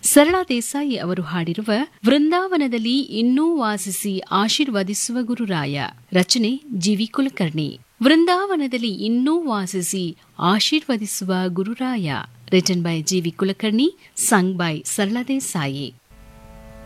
ಸರಳಾ ದೇಸಾಯಿ ಅವರು ಹಾಡಿರುವ ವೃಂದಾವನದಲ್ಲಿ ಇನ್ನೂ ವಾಸಿಸಿ ಆಶೀರ್ವದಿಸುವ ಗುರುರಾಯ. ರಚನೆ ಜಿ.ವಿ. ಕುಲಕರ್ಣಿ. ವೃಂದಾವನದಲ್ಲಿ ಇನ್ನೂ ವಾಸಿಸಿ ಆಶೀರ್ವದಿಸುವ Gururaya. Written by GV. Kulkarni, sung by Sarala Desai.